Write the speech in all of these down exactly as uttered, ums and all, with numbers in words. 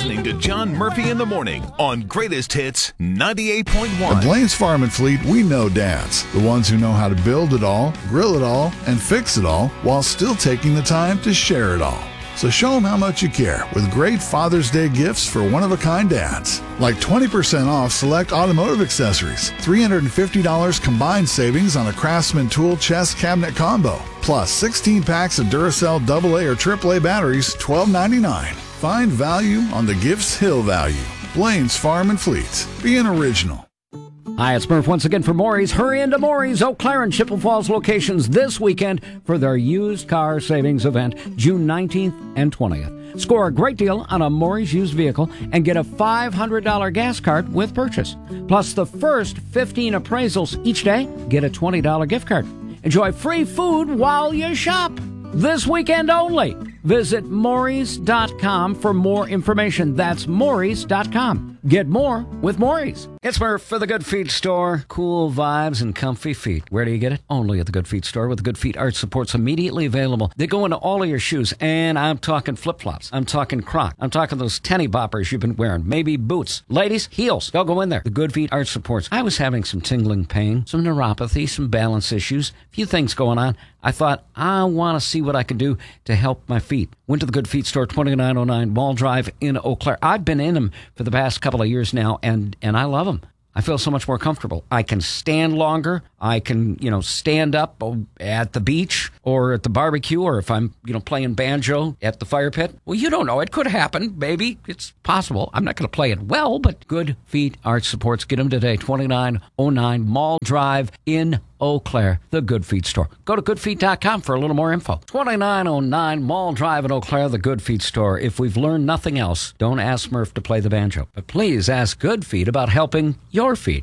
listening to John Murphy in the Morning on Greatest Hits ninety-eight point one. At Blaine's Farm and Fleet, we know dads. The ones who know how to build it all, grill it all, and fix it all while still taking the time to share it all. So show them how much you care with great Father's Day gifts for one-of-a-kind dads. Like twenty percent off select automotive accessories, three hundred fifty dollars combined savings on a Craftsman tool chest cabinet combo, plus sixteen packs of Duracell double A or triple A batteries, twelve ninety-nine. Find value on the Gifts Hill value. Blaine's Farm and Fleet. Be an original. Hi, it's Murph once again for Maury's. Hurry into Maury's Eau Claire and Chippewa Falls locations this weekend for their used car savings event, June nineteenth and twentieth. Score a great deal on a Maury's used vehicle and get a five hundred dollars gas card with purchase. Plus, the first fifteen appraisals each day get a twenty dollars gift card. Enjoy free food while you shop. This weekend only. Visit Maury's dot com for more information. That's Maury's dot com. Get more with Maury's. It's Murph for the Good Feet Store. Cool vibes and comfy feet. Where do you get it? Only at the Good Feet Store with the Good Feet arch supports immediately available. They go into all of your shoes, and I'm talking flip-flops. I'm talking Croc. I'm talking those tenny boppers you've been wearing. Maybe boots. Ladies, heels. They'll go in there. The Good Feet arch supports. I was having some tingling pain, some neuropathy, some balance issues, a few things going on. I thought, I want to see what I can do to help my feet. Went to the Good Feet Store, twenty-nine oh nine Mall Drive in Eau Claire. I've been in them for the past couple of years now, and, and I love them. I feel so much more comfortable. I can stand longer. I can, you know, stand up at the beach or at the barbecue, or if I'm, you know, playing banjo at the fire pit. Well, you don't know. It could happen. Maybe it's possible. I'm not going to play it well, but Good Feet Arch Supports. Get them today. twenty-nine oh nine Mall Drive in Eau Claire, the Good Feet Store. Go to good feet dot com for a little more info. twenty-nine oh nine Mall Drive in Eau Claire, the Good Feet Store. If we've learned nothing else, don't ask Murph to play the banjo. But please ask Good Feet about helping your feet.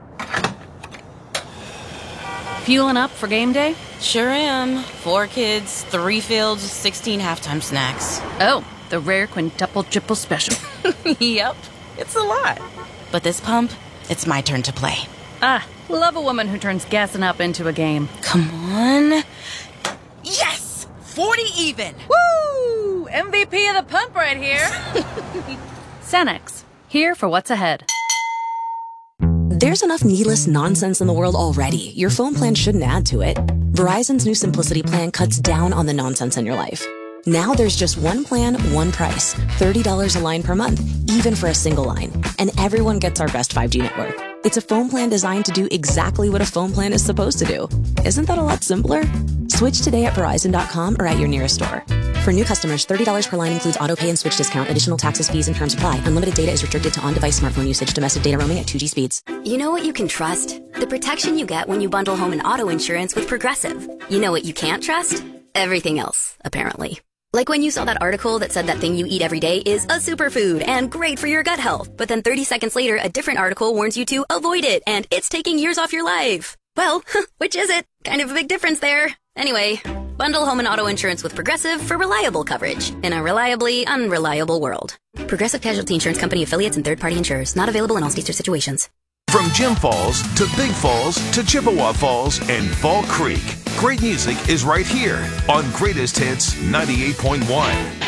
Fueling up for game day? Sure am. Four kids, three fields, sixteen halftime snacks. Oh, the rare quintuple triple special. Yep, it's a lot. But this pump, it's my turn to play. Ah, love a woman who turns gassing up into a game. Come on. Yes! forty even! Woo! M V P of the pump right here. Cenex, here for what's ahead. There's enough needless nonsense in the world already. Your phone plan shouldn't add to it. Verizon's new Simplicity plan cuts down on the nonsense in your life. Now there's just one plan, one price. thirty dollars a line per month, even for a single line. And everyone gets our best five G network. It's a phone plan designed to do exactly what a phone plan is supposed to do. Isn't that a lot simpler? Switch today at Verizon dot com or at your nearest store. For new customers, thirty dollars per line includes auto pay and switch discount. Additional taxes, fees, and terms apply. Unlimited data is restricted to on-device smartphone usage. Domestic data roaming at two G speeds. You know what you can trust? The protection you get when you bundle home and auto insurance with Progressive. You know what you can't trust? Everything else, apparently. Like when you saw that article that said that thing you eat every day is a superfood and great for your gut health. But then thirty seconds later, a different article warns you to avoid it and it's taking years off your life. Well, which is it? Kind of a big difference there. Anyway, bundle home and auto insurance with Progressive for reliable coverage in a reliably unreliable world. Progressive Casualty Insurance Company affiliates and third-party insurers. Not available in all states or situations. From Jim Falls to Big Falls to Chippewa Falls and Fall Creek, great music is right here on Greatest Hits ninety-eight point one.